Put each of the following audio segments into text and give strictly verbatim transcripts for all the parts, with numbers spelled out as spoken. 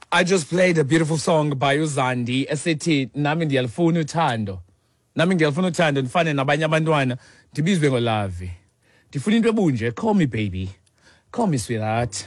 I just played a beautiful song by uZandi esithi nami ndiyalifuna uthando. Nami ngiyalifuna uthando ndifane nabanye abantwana ndibizwe ngolavi. Ndifuna into ebunje, call me baby. Call me sweetheart.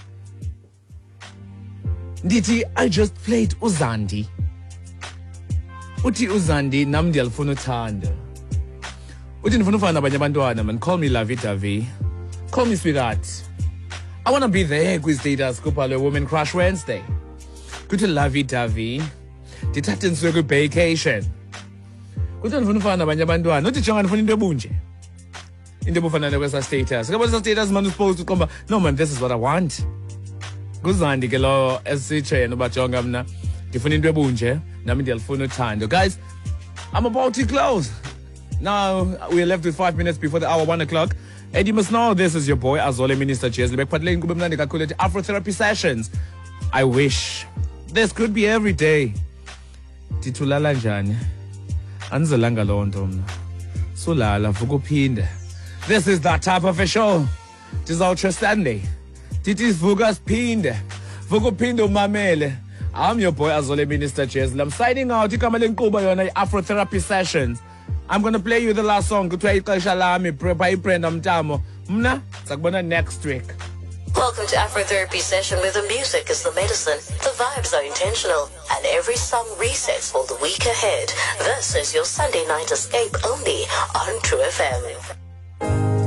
Ndithi I just played uZandi. Uthi uZandi nami ndiyalifuna uthando. Uthi ndifuna ufana nabanye abantwana man, call me lovey dovey. Call me sweetheart. I want to be there kwi-status kubhalwe Women Crush Wednesday. Kuthi lovey dovey. Ndithathe ndisuke kwi-vacation. Kuthi ndifuna ufana nabanye abantwana. Uthi jonga ndifuna into ebunje. Into ebufanele kwesa status. Kabo sa status man usupposed to come. No man, this is what I want. Kuzandi ke lo esitshe yena uba jonga mna ndifuna into ebunje nami ndiyalifuna uthando. Guys, I'm about to close. Now we're left with five minutes before the hour one o'clock. And you must know this is your boy Azole Minister Jezli bekuphathele inkqubo emnandi kakhulu ethi Afrotherapy Sessions. I wish this could be every day. Ndithulala njani? Anzelanga loo nto mna. Sulala vuka uphinde. This is that type of a show. Ndizawutsho Sunday. Ndithi vuka siphinde. Vuka uphinde umamele. I'm your boy Azole Minister Jezli. I'm signing out. Igama lenkqubo yona i-Afrotherapy Sessions. I'm going to play you the last song. Kuthiwa ixesha lami by Brenda Mtamo. Mna sakubona next week. Welcome to Afrotherapy Session, where the music is the medicine, the vibes are intentional, and every song resets for the week ahead. This is your Sunday night escape only on True F M.